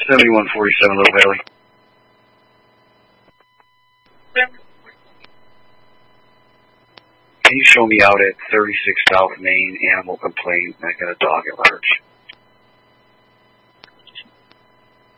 7147 Little Valley. Can you show me out at 36 South Main, animal complaint? I got a dog at large.